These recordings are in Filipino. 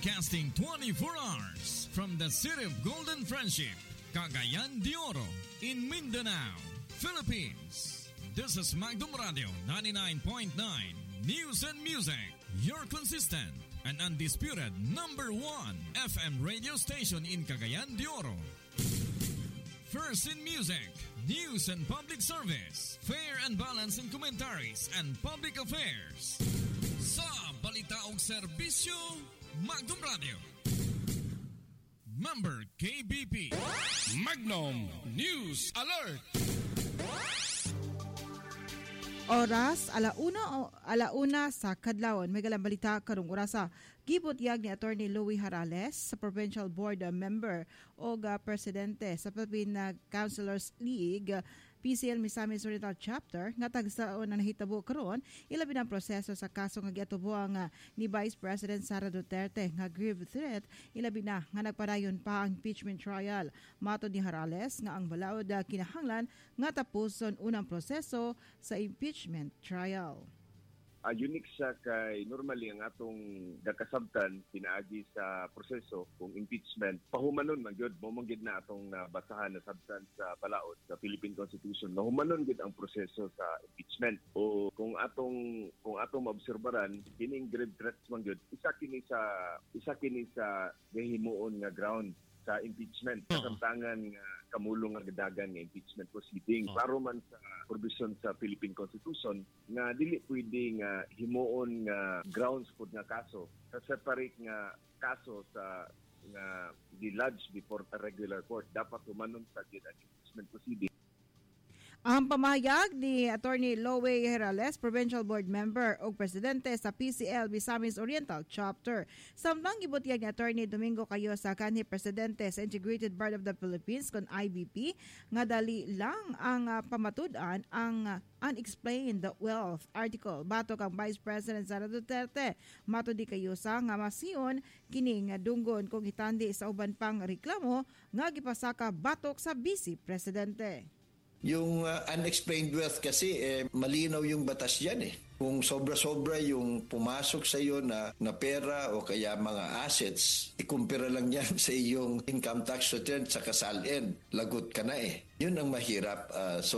Broadcasting 24 hours from the city of Golden Friendship, Cagayan de Oro, in Mindanao, Philippines. This is Magdum Radio 99.9 News and Music, your consistent and undisputed number 1 FM radio station in Cagayan de Oro. First in music, news and public service, fair and balanced in commentaries and public affairs. Sa balita ug serbisyo, Magdum Radio. Member KBP. Magnum News Alert. Oras, alauna sa kadlawon. May galang balita karong orasa. Gibutyag ni Attorney Louie Harales sa Provincial Board member o presidente sa Philippine Councilors League PCL Misamis Oriental Chapter nga tagsaon na nahitabo karon ilabi ng proseso sa kaso nga giatubuang ni Vice President Sara Duterte nga grave threat ilabi na nga nagpadayon pa ang impeachment trial. Matod ni Harales nga ang balaod kinahanglan nga tapuson unang proseso sa impeachment trial. Unique siya kay normally ang atong dakasabtan pinaagi sa proseso kung impeachment pahumanon man gyud mo manggid na atong basahan na sabtan sa balaod sa Philippine Constitution na humanon gid ang proseso sa impeachment o kung atong maobserbaran kining grave threats man gyud isa kini sa himuon nga ground sa impeachment kasamtangan nga kamulong nga gadagan nga impeachment proceeding klaro man sa provision sa Philippine Constitution nga dili pwede nga himuon nga grounds pud nga kaso sa separate nga kaso sa nga di-lodge before a regular court dapat humanon sa impeachment proceeding. Ang pamahayag ni Attorney Louie Harales, Provincial Board Member o Presidente sa PCL Misamis Oriental Chapter. Samtang gibutyag ni Attorney Domingo Cayosa kanhi Presidente sa Integrated Board of the Philippines kon IBP nga dali lang ang pamatud-an ang unexplained wealth article batok ang Vice President Sara Duterte. Matod ni Cayosa nga masiyon kini nga dunggon kung hitandi sa uban pang reklamo nga gipasaka batok sa Vice Presidente. Yung unexplained wealth kasi malinaw yung batas yan . Kung sobra-sobra yung pumasok sa iyo na pera o kaya mga assets, ikumpira lang yan sa iyong income tax return sa SALN. Lagot ka na . Yun ang mahirap.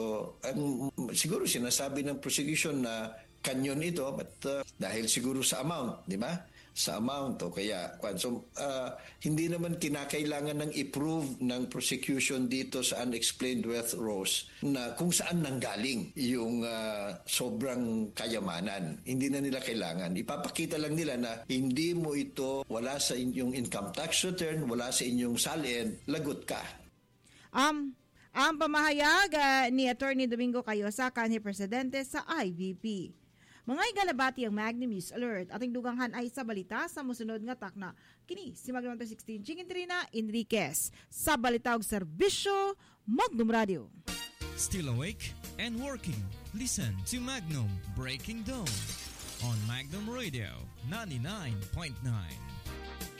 Siguro sinasabi ng prosecution na kanyon ito but dahil siguro sa amount, di ba? Sa amount o kaya hindi naman kinakailangan ng i-prove ng prosecution dito sa unexplained wealth rose na kung saan nanggaling yung sobrang kayamanan. Hindi na nila kailangan. Ipapakita lang nila na hindi mo ito wala sa inyong income tax return, wala sa inyong SALN, lagot ka. Ang pamahayag ni Attorney Domingo Cayosa kanhi Presidente sa IBP. Mga igalabati ang Magnum News Alert. Ating duganghan ay sa balita sa musunod nga takna. Kini si Magnum 16 Chingin Trina Enriquez sa balita ug serbisyo Magnum Radio. Still awake and working? Listen to Magnum Breaking Dawn on Magnum Radio 99.9.